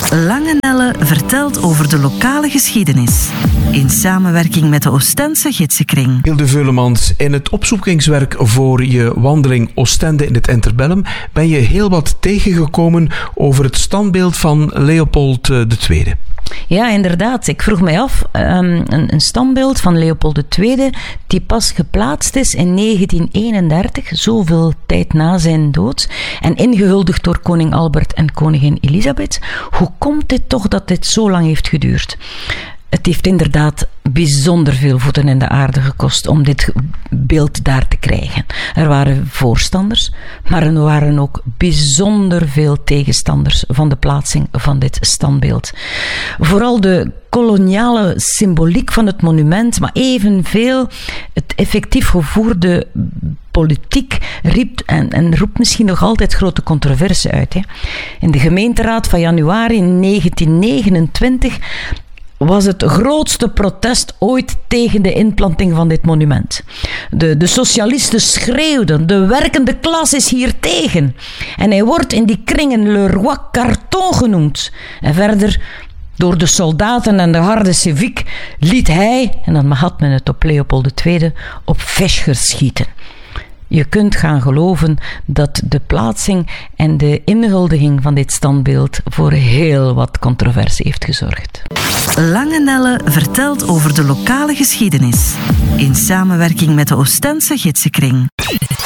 Lange Nelle vertelt over de lokale geschiedenis. In samenwerking met de Oostense Gidsenkring. Hilde Veulemans, in het opzoekingswerk voor je wandeling Oostende in het Interbellum ben je heel wat tegengekomen over het standbeeld van Leopold II. Ja, inderdaad. Ik vroeg mij af, een standbeeld van Leopold II die pas geplaatst is in 1931, zoveel tijd na zijn dood, en ingehuldigd door koning Albert en koningin Elisabeth. Hoe komt dit toch dat dit zo lang heeft geduurd? Het heeft inderdaad bijzonder veel voeten in de aarde gekost om dit beeld daar te krijgen. Er waren voorstanders, maar er waren ook bijzonder veel tegenstanders van de plaatsing van dit standbeeld. Vooral de koloniale symboliek van het monument, maar evenveel het effectief gevoerde politiek riep en roept misschien nog altijd grote controverse uit. Hè. In de gemeenteraad van januari 1929 was het grootste protest ooit tegen de inplanting van dit monument. De socialisten schreeuwden, de werkende klas is hier tegen. En hij wordt in die kringen Le Roi Carton genoemd. En verder, door de soldaten en de harde civiek, liet hij, en dan had men het op Leopold II, op Feschers schieten. Je kunt gaan geloven dat de plaatsing en de inhuldiging van dit standbeeld voor heel wat controverse heeft gezorgd. Lange Nelle vertelt over de lokale geschiedenis. In samenwerking met de Oostense Gidsenkring.